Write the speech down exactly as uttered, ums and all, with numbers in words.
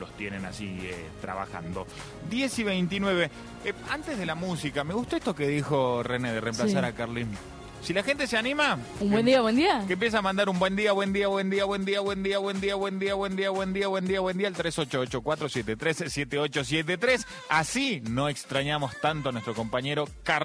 los tienen así eh, trabajando. diez y veintinueve. Eh, antes de la música, me gustó esto que dijo René de reemplazar Sí. a Carlín. Si la gente se anima... Un buen día, buen día. Que empieza a mandar un buen día, buen día, buen día, buen día, buen día, buen día, buen día, buen día, buen día, buen día, buen día, el tres ocho ocho, cuatro siete tres, siete ocho siete tres. Así no extrañamos tanto a nuestro compañero Carlos.